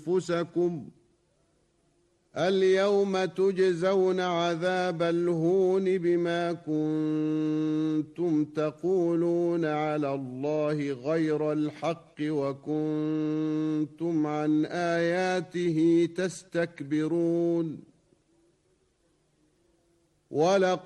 أنفسكم اليوم تجزون عذاب الهون بما كنتم تقولون على الله غير الحق وكنتم عن آياته تستكبرون.